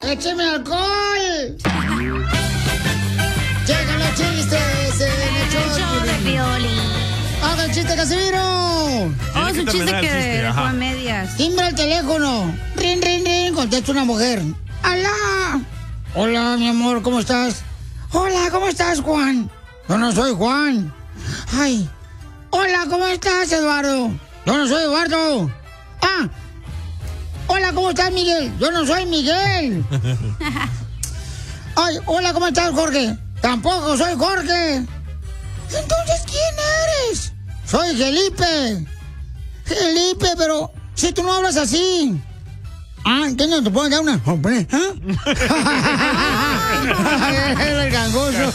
¡Écheme alcohol! ¡Llegan los chistes en el show de Piolín! ¡Haga el chiste, Casimiro! Oh, es un chiste que dejó a medias. Timbra el teléfono. Rin, rin, rin. Contesta una mujer. ¡Alá! Hola, mi amor, ¿cómo estás? Hola, ¿cómo estás, Juan? Yo no soy Juan. Ay. Hola, ¿cómo estás, Eduardo? Yo no soy Eduardo. Ah. Hola, ¿cómo estás, Miguel? Yo no soy Miguel. Ay, hola, ¿cómo estás, Jorge? Tampoco soy Jorge. Entonces, ¿quién eres? Soy Felipe. Felipe, pero si tú no hablas así. Ah, ¿qué no te puedo dar una? ¿Ah? Era el gangoso.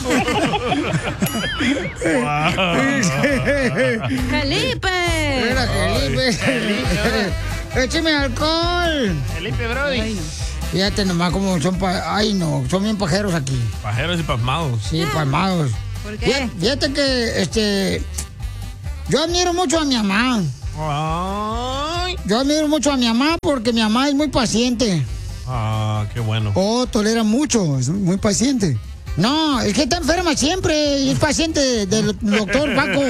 ¡Felipe! Era Felipe. ¡Écheme alcohol! Felipe, brody. Ay, no. Fíjate nomás cómo son Ay, no, son bien pajeros aquí. Pajeros y pasmados. Sí, pasmados. ¿Por qué? Fíjate que, yo admiro mucho a mi mamá. Ay. Yo admiro mucho a mi mamá porque mi mamá es muy paciente. Ah, qué bueno. Oh, tolera mucho, es muy paciente. No, es que está enferma siempre y es paciente del doctor Paco.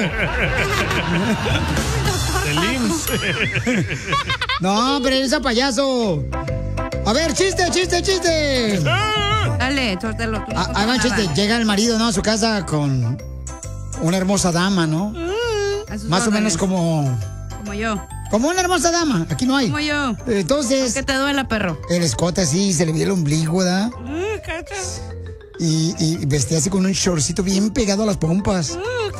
Del IMSS. No, pero eres a payaso. A ver, chiste. Dale, suéltalo. Tú no Ahí va un chiste. Llega el marido, ¿no? A su casa con una hermosa dama, ¿no? A sus Más o menos órdenes. como yo. Como una hermosa dama. Aquí no hay. Como yo. Entonces. ¿Qué te duele, perro? El escote así, se le veía el ombligo, ¿verdad? Y vestía así con un shortcito bien pegado a las pompas.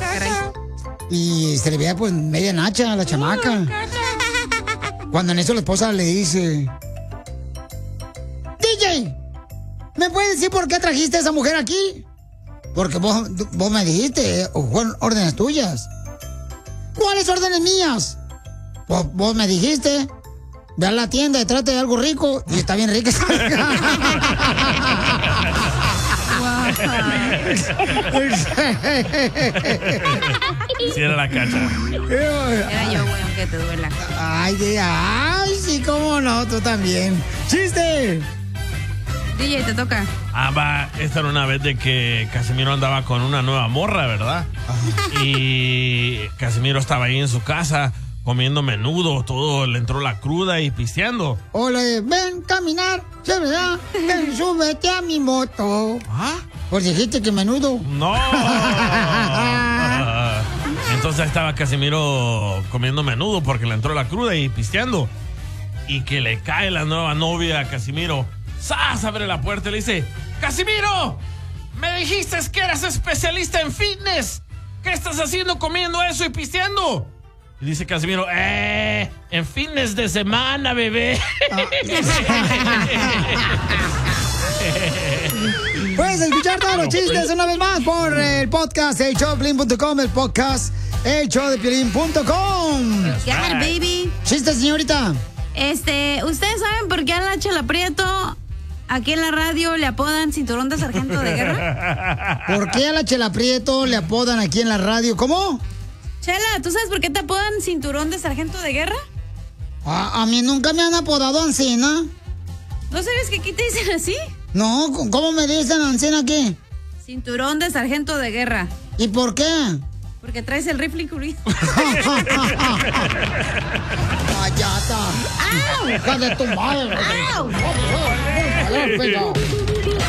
Y se le veía pues media nacha a la chamaca. Cuando en eso la esposa le dice: DJ, ¿me puedes decir por qué trajiste a esa mujer aquí? Porque vos me dijiste, fueron órdenes tuyas. ¿Cuáles órdenes mías? Pues vos me dijiste, ve a la tienda y trate de algo rico. Y está bien rica. Sí, era la cacha. Era yo, güey, aunque te duela. Ay, sí, cómo no, tú también. ¡Chiste! DJ, te toca. Esta era una vez de que Casimiro andaba con una nueva morra, ¿verdad? Y Casimiro estaba ahí en su casa comiendo menudo, todo, le entró la cruda y pisteando. Ole, ven, caminar, se verá, ven, súbete a mi moto. ¿Ah? Pues dijiste que menudo. ¡No! Entonces estaba Casimiro comiendo menudo porque le entró la cruda y pisteando. Y que le cae la nueva novia a Casimiro. ¡Sas! Abre la puerta y le dice: ¡Casimiro! ¡Me dijiste que eras especialista en fitness! ¿Qué estás haciendo comiendo eso y pisteando? Y dice Casimiro: en fines de semana, bebé. Puedes escuchar todos los chistes una vez más por el podcast elshowdepiolín.com, el podcast elshowdepiolín.com. Yeah, baby. Chiste, señorita. ¿Ustedes saben por qué a la Chela Prieto aquí en la radio le apodan cinturón de sargento de guerra? ¿Por qué a la Chela Prieto le apodan aquí en la radio? ¿Cómo? Chela, ¿tú sabes por qué te apodan cinturón de sargento de guerra? A mí nunca me han apodado Ancina. ¿No sabes que aquí te dicen así? No, ¿cómo me dicen Ancina qué? Cinturón de sargento de guerra. ¿Y por qué? Porque traes el rifle incluido. ¡Cállate! ¡Au! ¡Hija de tu madre! ¡Au! ¡Au!